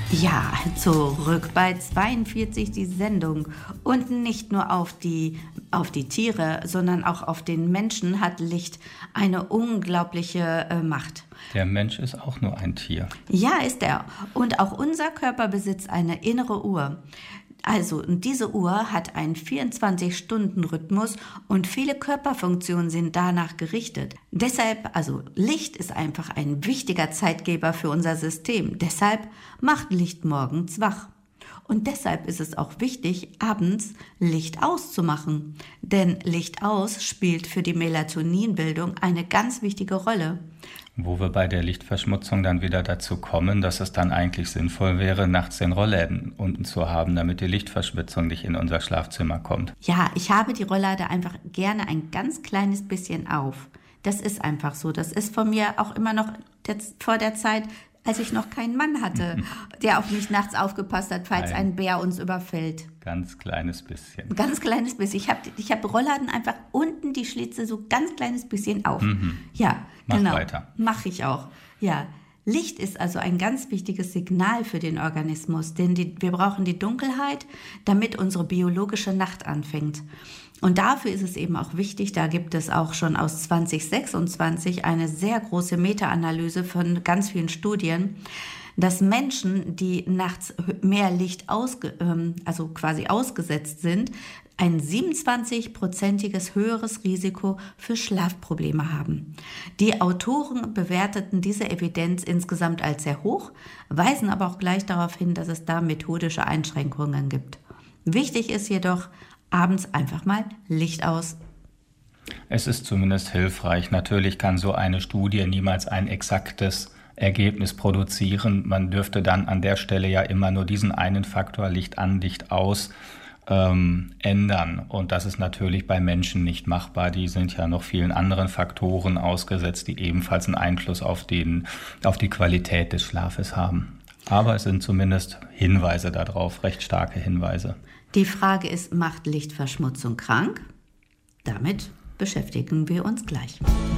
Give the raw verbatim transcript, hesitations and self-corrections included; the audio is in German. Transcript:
Ja, zurück bei zweiundvierzig die Sendung. Und nicht nur auf die, auf die Tiere, sondern auch auf den Menschen hat Licht eine unglaubliche äh, Macht. Der Mensch ist auch nur ein Tier. Ja, ist er. Und auch unser Körper besitzt eine innere Uhr. Also, und diese Uhr hat einen vierundzwanzig-Stunden-Rhythmus und viele Körperfunktionen sind danach gerichtet. Deshalb, also Licht ist einfach ein wichtiger Zeitgeber für unser System. Deshalb macht Licht morgens wach. Und deshalb ist es auch wichtig, abends Licht auszumachen. Denn Licht aus spielt für die Melatoninbildung eine ganz wichtige Rolle. Wo wir bei der Lichtverschmutzung dann wieder dazu kommen, dass es dann eigentlich sinnvoll wäre, nachts den Rollläden unten zu haben, damit die Lichtverschmutzung nicht in unser Schlafzimmer kommt. Ja, ich habe die Rolllade einfach gerne ein ganz kleines bisschen auf. Das ist einfach so. Das ist von mir auch immer noch jetzt vor der Zeit, als ich noch keinen Mann hatte, der auf mich nachts aufgepasst hat, falls ein, ein Bär uns überfällt. Ganz kleines bisschen. Ganz kleines bisschen. Ich habe ich hab Rollladen einfach unten die Schlitze so ganz kleines bisschen auf. Mhm. Ja, Mach genau. weiter. Mache ich auch. Ja. Licht ist also ein ganz wichtiges Signal für den Organismus, denn die, wir brauchen die Dunkelheit, damit unsere biologische Nacht anfängt. Und dafür ist es eben auch wichtig, da gibt es auch schon aus zwanzig sechsundzwanzig eine sehr große Meta-Analyse von ganz vielen Studien, dass Menschen, die nachts mehr Licht ausge, also quasi ausgesetzt sind, ein siebenundzwanzig-prozentiges höheres Risiko für Schlafprobleme haben. Die Autoren bewerteten diese Evidenz insgesamt als sehr hoch, weisen aber auch gleich darauf hin, dass es da methodische Einschränkungen gibt. Wichtig ist jedoch, abends einfach mal Licht aus. Es ist zumindest hilfreich. Natürlich kann so eine Studie niemals ein exaktes Ergebnis produzieren. Man dürfte dann an der Stelle ja immer nur diesen einen Faktor Licht an, Licht aus ähm, ändern. Und das ist natürlich bei Menschen nicht machbar. Die sind ja noch vielen anderen Faktoren ausgesetzt, die ebenfalls einen Einfluss auf, den, auf die Qualität des Schlafes haben. Aber es sind zumindest Hinweise darauf, recht starke Hinweise. Die Frage ist, macht Lichtverschmutzung krank? Damit beschäftigen wir uns gleich.